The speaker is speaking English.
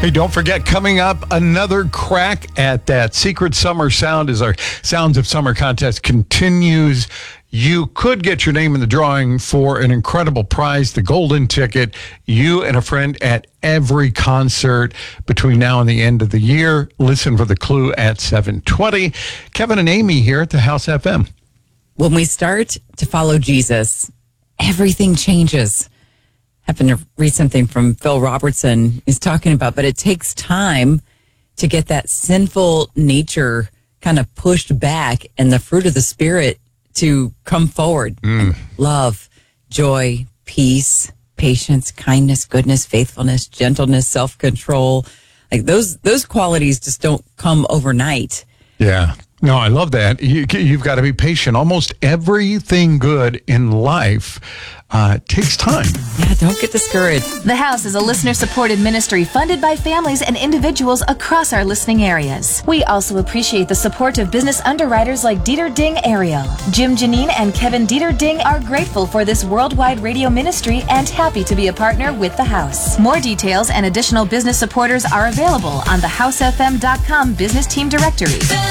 Hey, don't forget, coming up, another crack at that secret summer sound as our Sounds of Summer contest continues. You could get your name in the drawing for an incredible prize, the golden ticket. You and a friend at every concert between now and the end of the year. Listen for the clue at 7:20. Kevin and Amy here at the House FM. When we start to follow Jesus, everything changes. Happened to read something from Phil Robertson. He's talking about, but it takes time to get that sinful nature kind of pushed back and the fruit of the Spirit to come forward. Love, joy, peace, patience, kindness, goodness, faithfulness, gentleness, self-control. Like those qualities just don't come overnight. Yeah. No, I love that. You've got to be patient. Almost everything good in life takes time. Yeah, don't get discouraged. The House is a listener-supported ministry funded by families and individuals across our listening areas. We also appreciate the support of business underwriters like Dieter Ding Ariel. Jim Janine and Kevin Dieter Ding are grateful for this worldwide radio ministry and happy to be a partner with the House. More details and additional business supporters are available on the housefm.com business team directory.